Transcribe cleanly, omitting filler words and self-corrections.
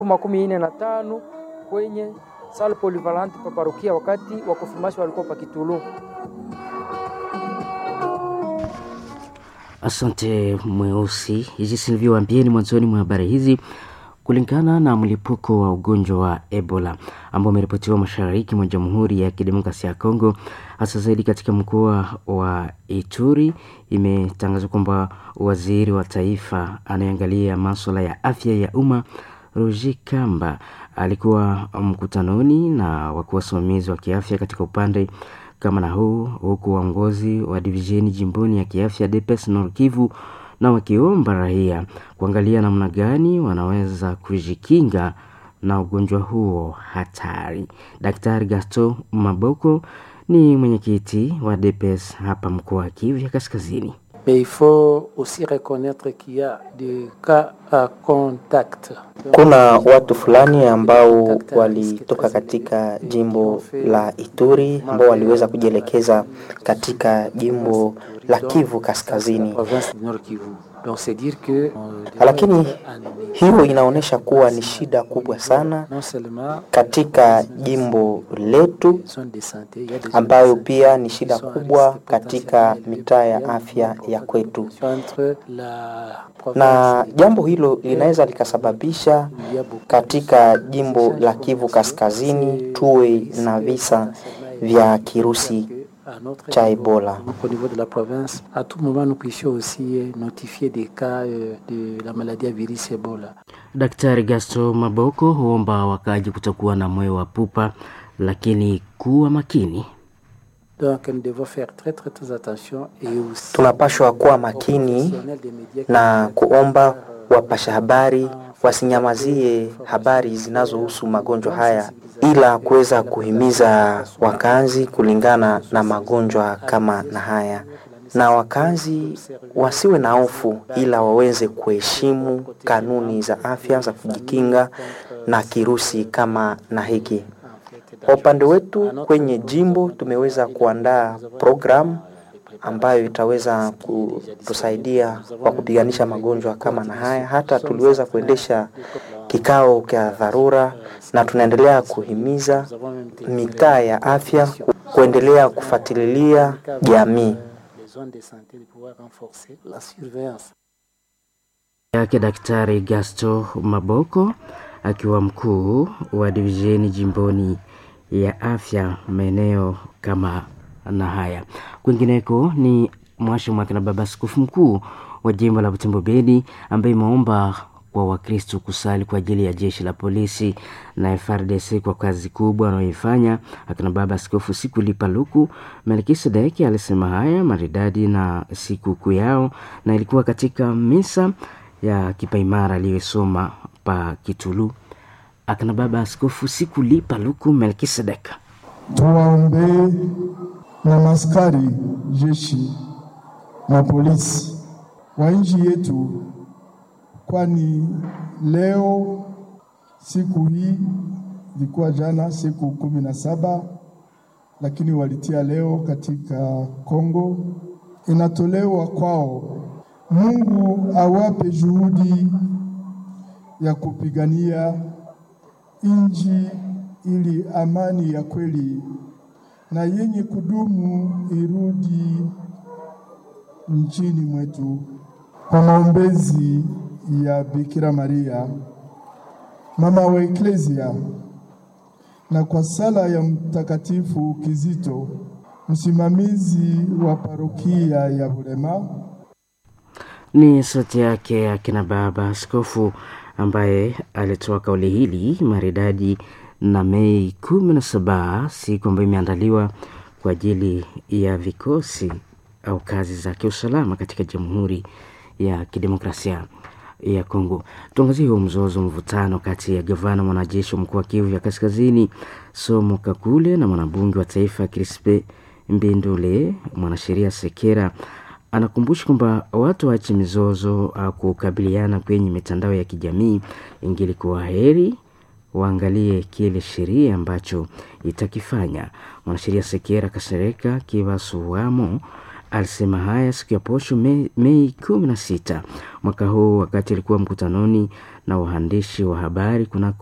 45 kwenye Salle Polyvalente pa parokia wakati wa konfirmasyon walikuwa pa Kitulu. Asante Mweusi. Hizi silivyowaambieni mwanzoni mwa habari hizi, kulingana na mlipuko wa ugonjwa wa Ebola ambao umeripotiwa mashariki mwa Jamhuri ya Kidemokrasia ya Kongo, hasa zaidi katika mkoa wa Ituri, imetangazwa kwamba waziri wa taifa anayeangalia masuala ya afya ya umma Roger Kamba alikuwa mkutanoni na wakuu wasimamizi wa kiafya katika upande kama na huu, huku waongozi wa divisheni jimboni ya kiafya DPS Nord Kivu na wakiomba raia kuangalia namna gani wanaweza kujikinga na ugonjwa huo hatari. Daktari Gaston Maboko ni mwenyekiti wa DPS hapa mkoa wa Kivu ya Kaskazini. Mais il faut aussi reconnaître qu'il y a des cas à contact. Kuna watu fulani ambao walitoka katika jimbo la Ituri ambao waliweza kujielekeza katika jimbo la Kivu Kaskazini. Lakini hiyo inaonyesha kuwa ni shida kubwa sana katika jimbo letu, ambayo pia ni shida kubwa katika mitaa ya afya ya kwetu. Na jambo hilo linaweza likasababisha katika jimbo la Kivu Kaskazini tuwe na visa vya kirusi cha Ebola. Au niveau de la province, à tout moment nous puissions aussi notifier des cas de la maladie à virus Ebola. Daktari Gaston Maboko huomba wakaji kutokuwa na moyo wa pupa, lakini kuwa makini. Donc nous devons faire très attention et aussi tunapaswa kuwa makini na kuomba wapasha habari wasinyamazie habari zinazohusu magonjwa haya, ila kuweza kuhimiza wakazi kulingana na magonjwa kama na haya, na wakazi wasiwe na hofu, ila waweze kuheshimu kanuni za afya za kujikinga na kirusi kama na hiki. Kwa upande wetu kwenye jimbo tumeweza kuandaa programu ambayo itaweza kutusaidia kwa kupiganisha magonjwa kama na haya. Hata tuliweza kuendesha kikao cha dharura na tunaendelea kuhimiza mitaa ya afya kuendelea kufuatilia jamii. Yake Daktari Gaston Maboko akiwa mkuu wa divisheni jimboni ya afya maeneo kama na haya. Kwingineko ni mwasho mwake na baba askofu mkuu wa jimbo la Butembo Beni ambaye imeomba kwa Wakristo kusali kwa ajili ya jeshi la polisi na FARDC kwa kazi kubwa wanayoifanya. Akina baba askofu Sikuli Paluku Melkisedeki alisema haya maridadi na siku yao, na ilikuwa katika misa ya kipaimara aliyosoma pa Kitulu. Akina baba askofu Sikuli Paluku Melkisedeki: tuwaombe na maskari jeshi na polisi wa nchi yetu, kwani leo siku hii ilikuwa jana siku 17, lakini walitia leo katika Kongo, inatolewa kwao. Mungu awape juhudi ya kupigania nchi ili amani ya kweli na yenye kudumu irudi nchini mwetu, kwa maombezi ya Bikira Maria mama wa Eklesia na kwa sala ya Mtakatifu Kizito msimamizi wa parokia ya Bulema. Ni sauti yake akina baba askofu ambaye alitoa kauli hili maridadi na Mei 17, siku ambayo imeandaliwa kwa ajili ya vikosi au kazi za kiusalama katika Jamhuri ya Kidemokrasia ya Kongo. Tuangazie huo mvutano kati ya gavana mwanajeshi mkuu wa Kivu ya Kaskazini Somo Kakule na mwanabunge wa taifa Crispe Mbindule. Mwanasheria Sekera anakumbusha kwamba watu waache mizozo kukabiliana kwenye mitandao ya kijamii, ingelikuwa heri waangalie kile sheria ambacho itakifanya. Mwanasheria Sekera Kasereka Kivasuwamo alisema haya siku ya posho Mei 16 mwaka huu wakati alikuwa mkutanoni na waandishi wa habari kuna